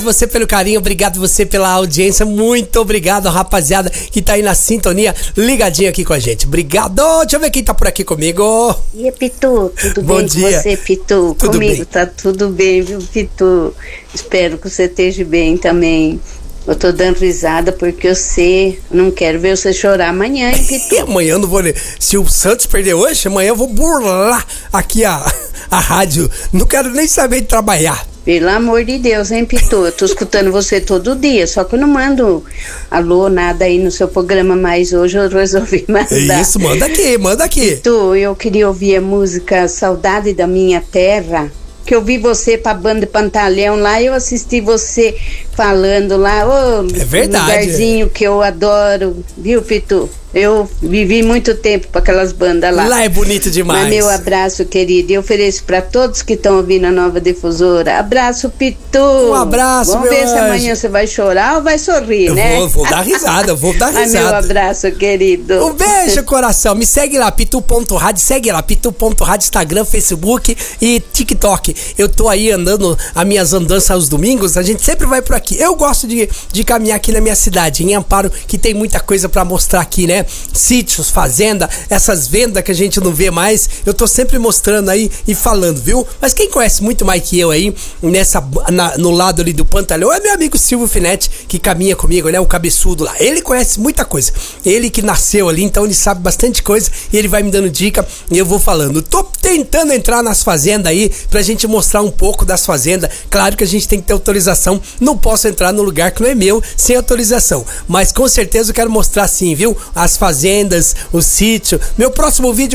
Você pelo carinho, obrigado você pela audiência, muito obrigado, rapaziada, que tá aí na sintonia, ligadinho aqui com a gente. Obrigado. Deixa eu ver quem tá por aqui comigo. E aí, Pitu, tudo Bom bem dia. com você, Pitu? Tudo Comigo bem. tá tudo bem, viu, Pitu? Espero que você esteja bem também. Eu tô dando risada porque eu sei, não quero ver você chorar amanhã, hein, Pitu? E amanhã eu não vou ler. Se o Santos perder hoje, amanhã eu vou burlar aqui a rádio. Não quero nem saber de trabalhar. Pelo amor de Deus, hein, Pitu? Eu tô escutando você todo dia, só que eu não mando alô, nada aí no seu programa, mas hoje eu resolvi mandar. É isso, manda aqui, manda aqui. Pitu, eu queria ouvir a música Saudade da Minha Terra, que eu vi você pra banda de Pantalhão lá, eu assisti você falando lá, É verdade, lugarzinho que eu adoro, viu, Pitu? Eu vivi muito tempo pra aquelas bandas lá. Lá é bonito demais. Mas meu abraço, querido, e ofereço pra todos que estão ouvindo a Nova Difusora. Abraço, Pitu. Um abraço, Vamos meu ver se anjo. amanhã você vai chorar ou vai sorrir, Eu né? vou dar risada, vou dar Ai, meu risada. abraço, querido. Um beijo, coração. Me segue lá, pitu.rádio. Segue lá, pitu.rádio, Instagram, Facebook e TikTok. Eu tô aí andando as minhas andanças aos domingos. A gente sempre vai por aqui. Eu gosto de caminhar aqui na minha cidade, em Amparo, que tem muita coisa pra mostrar aqui, né? Sítios, fazenda, essas vendas que a gente não vê mais. Eu tô sempre mostrando aí e falando, viu? Mas quem conhece muito mais que eu aí, no lado ali do Pantalhão, é meu amigo Silvio Finetti, que caminha comigo, né? O cabeçudo lá. Ele conhece muita coisa. Ele que nasceu ali, então ele sabe bastante coisa e ele vai me dando dica e eu vou falando. Tô tentando entrar nas fazendas aí pra gente mostrar um pouco das fazendas. Claro que a gente tem que ter autorização. Não posso entrar no lugar que não é meu sem autorização. Mas com certeza eu quero mostrar sim, viu? As fazendas, o sítio. Meu próximo vídeo